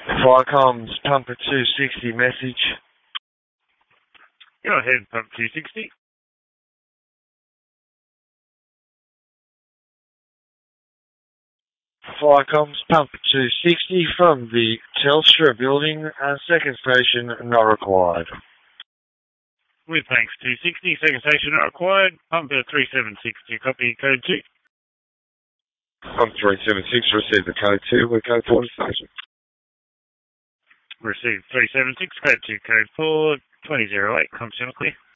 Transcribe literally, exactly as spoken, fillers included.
Fire comms, pumper two sixty, message. Go ahead, pump two sixty. Fire comms, pumper two sixty from the Telstra building, uh, second station not required. With thanks two sixty, second station not required. Pumper three seven six to copy code two. Pump three seven six, receive the code two, we code four to station. Receive three seven six, code two, code four, twenty oh eight, comms channel clear.